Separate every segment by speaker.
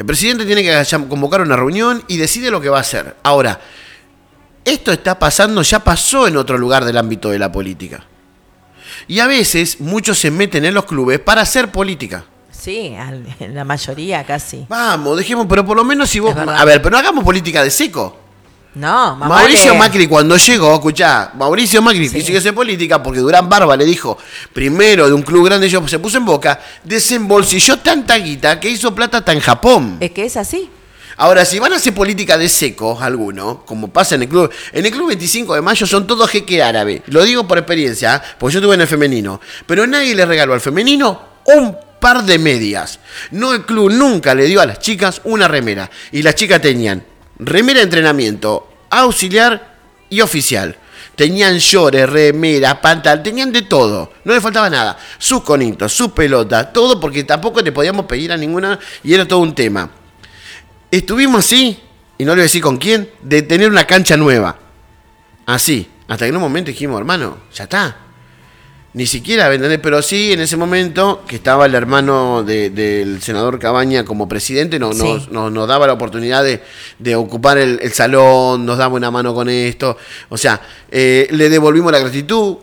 Speaker 1: El presidente tiene que convocar una reunión y decide lo que va a hacer. Ahora, esto está pasando, ya pasó en otro lugar del ámbito de la política. Y a veces muchos se meten en los clubes para hacer política.
Speaker 2: Sí, en la mayoría casi.
Speaker 1: Vamos, dejemos, pero por lo menos si vos...
Speaker 2: Es verdad.
Speaker 1: A ver, pero no hagamos política de seco.
Speaker 2: No, mamá.
Speaker 1: Mauricio Macri cuando llegó, escuchá, Mauricio Macri
Speaker 2: Sí.
Speaker 1: quiso hacer política porque Durán Barba le dijo, primero de un club grande, yo se puso en Boca, desembolsilló tanta guita que hizo plata hasta en Japón.
Speaker 2: Es que es así.
Speaker 1: Ahora, si van a hacer política de seco, algunos, como pasa en el club 25 de mayo son todos jeque árabe. Lo digo por experiencia, porque yo estuve en el femenino. Pero nadie le regaló al femenino un par de medias. No, el club nunca le dio a las chicas una remera. Y las chicas tenían remera de entrenamiento, auxiliar y oficial. Tenían shorts, remera, pantal, tenían de todo. No le faltaba nada. Sus conitos, sus pelotas, todo porque tampoco le podíamos pedir a ninguna y era todo un tema. Estuvimos así, y no le voy a decir con quién, de tener una cancha nueva. Así. Hasta que en un momento dijimos, hermano, ya está. Ni siquiera, ¿entendés? Pero sí, en ese momento, que estaba el hermano del senador Cabaña como presidente, nos daba la oportunidad de ocupar el salón, nos daba una mano con esto. O sea, le devolvimos la gratitud.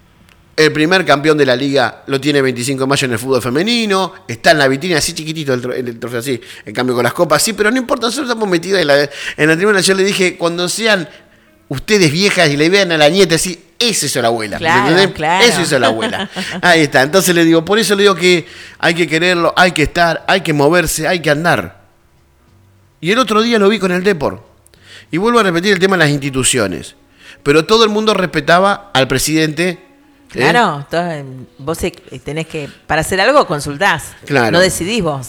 Speaker 1: El primer campeón de la liga lo tiene 25 de mayo en el fútbol femenino. Está en la vitrina así chiquitito el trofeo así. En cambio con las copas sí, pero no importa, nosotros estamos metidos en la tribuna. Yo le dije, cuando sean ustedes viejas y le vean a la nieta así, esa es la abuela.
Speaker 2: Claro,
Speaker 1: ¿entendés?
Speaker 2: claro.
Speaker 1: Eso es la abuela. Ahí está. Entonces le digo, por eso le digo que hay que quererlo, hay que estar, hay que moverse, hay que andar. Y el otro día lo vi con el Depor. Y vuelvo a repetir el tema de las instituciones. Pero todo el mundo respetaba al presidente.
Speaker 2: Claro, entonces, vos tenés que, para hacer algo consultás,
Speaker 1: Claro.
Speaker 2: no decidís vos.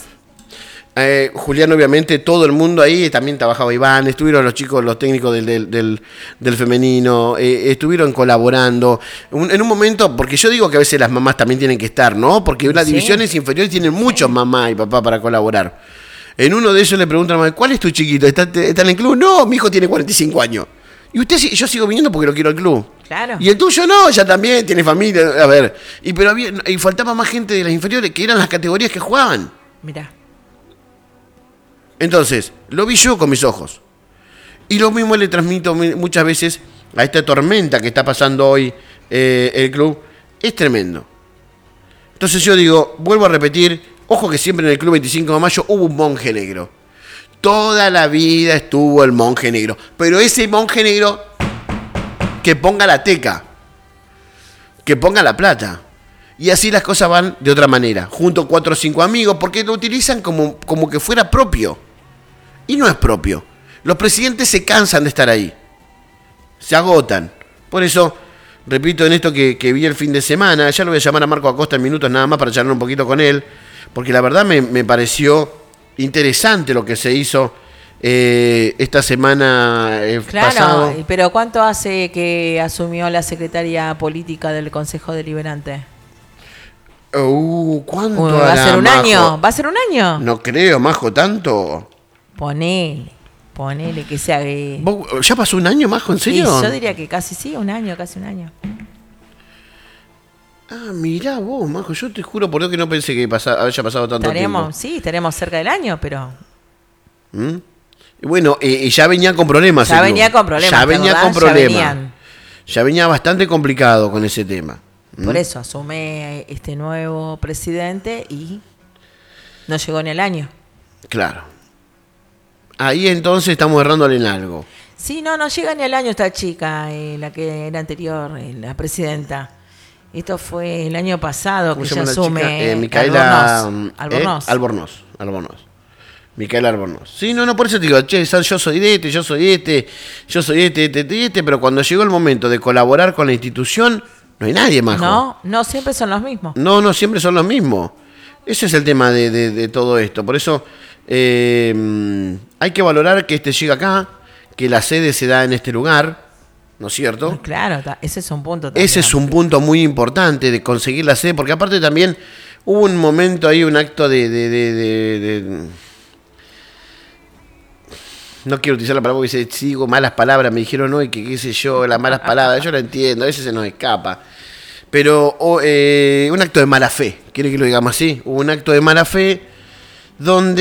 Speaker 1: Julián, obviamente, todo el mundo ahí, también trabajaba Iván, estuvieron los chicos, los técnicos del femenino, estuvieron colaborando. En un momento, porque yo digo que a veces las mamás también tienen que estar, ¿no? Porque las divisiones inferiores tienen muchos mamá y papá para colaborar. En uno de ellos le preguntan a la mamá, ¿cuál es tu chiquito? ¿Está en el club? No, mi hijo tiene 45 años. Y usted, yo sigo viniendo porque lo quiero al club.
Speaker 2: Claro.
Speaker 1: Y el tuyo no, ya también tiene familia. A ver, y faltaba más gente de las inferiores que eran las categorías que jugaban.
Speaker 2: Mirá.
Speaker 1: Entonces, lo vi yo con mis ojos. Y lo mismo le transmito muchas veces a esta tormenta que está pasando hoy el club. Es tremendo. Entonces yo digo, vuelvo a repetir, ojo que siempre en el club 25 de mayo hubo un monje negro. Toda la vida estuvo el monje negro. Pero ese monje negro que ponga la teca, que ponga la plata. Y así las cosas van de otra manera. Junto 4 o 5 amigos, porque lo utilizan como que fuera propio. Y no es propio. Los presidentes se cansan de estar ahí. Se agotan. Por eso, repito en esto que vi el fin de semana, ya lo voy a llamar a Marco Acosta en minutos nada más para charlar un poquito con él, porque la verdad me pareció interesante lo que se hizo esta semana pasado.
Speaker 2: Claro, pero ¿cuánto hace que asumió la secretaria política del Consejo Deliberante?
Speaker 1: ¿Cuánto
Speaker 2: ¿Va a
Speaker 1: hará,
Speaker 2: ser un
Speaker 1: Majo?
Speaker 2: año? ¿Va a ser un año?
Speaker 1: No creo, Majo, tanto.
Speaker 2: Ponele que sea...
Speaker 1: ¿Ya pasó un año, Majo? ¿En serio?
Speaker 2: Sí, yo diría que casi sí, casi un año.
Speaker 1: Ah, mirá vos, Majo, yo te juro por Dios que no pensé que haya pasado tanto tiempo.
Speaker 2: Sí, estaremos cerca del año, pero...
Speaker 1: Y bueno, ya venía con problemas.
Speaker 2: Ya venía con problemas.
Speaker 1: Ya venía bastante complicado con ese tema.
Speaker 2: Por eso asume este nuevo presidente y no llegó ni al año.
Speaker 1: Claro. Ahí entonces estamos errándole en algo.
Speaker 2: Sí, no llega ni al año esta chica, la que era anterior, la presidenta. Esto fue el año pasado que se asume
Speaker 1: Micaela
Speaker 2: Albornoz.
Speaker 1: Albornoz. Micaela Albornoz. Sí, no, por eso te digo, che, yo soy de este, yo soy este, pero cuando llegó el momento de colaborar con la institución, no hay nadie más.
Speaker 2: No siempre son los mismos.
Speaker 1: No siempre son los mismos. Ese es el tema de todo esto. Por eso hay que valorar que este llega acá, que la sede se da en este lugar, ¿no es cierto?
Speaker 2: Claro, ese es un punto también.
Speaker 1: Ese es un punto muy importante de conseguir la sede, porque aparte también hubo un momento ahí, un acto de no quiero utilizar la palabra porque si digo malas palabras, me dijeron hoy que qué sé yo, las malas palabras, yo lo entiendo, a veces se nos escapa. Pero un acto de mala fe, ¿quiere que lo digamos así? Hubo un acto de mala fe donde